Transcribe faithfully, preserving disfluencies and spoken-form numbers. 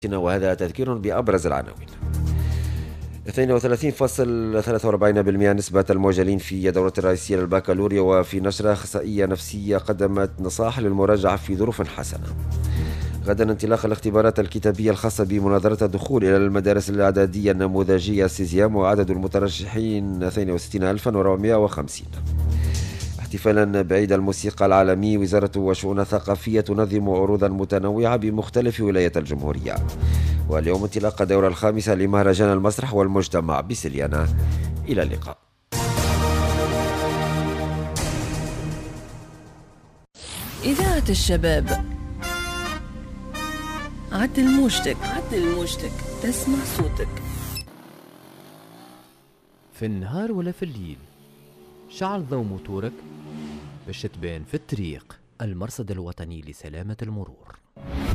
وهذا تذكير بأبرز العناوين. اثنين وثلاثين فاصلة ثلاثة وأربعين بالمئة نسبة المؤجلين في دورة الرئيسية للبكالوريا. وفي نشرة أخصائية نفسية قدمت نصائح للمراجعة في ظروف حسنة. غدا انطلاق الاختبارات الكتابية الخاصة بمناظرة الدخول إلى المدارس الإعدادية النموذجية سيزيام، وعدد المترشحين اثنين وستين ألفا وأربعمئة وخمسين. احتفالا بعيد الموسيقى العالمي، وزارة وشؤون الثقافية تنظم عروضا متنوعة بمختلف ولايات الجمهورية. واليوم انطلاق الدورة الخامسة لمهرجان المسرح والمجتمع بسليانة. إلى اللقاء. إذاعة الشباب، عدل موجتك عدل موجتك تسمع صوتك. في النهار ولا في الليل، شعل ضوء موتورك باش تبان في الطريق. المرصد الوطني لسلامة المرور.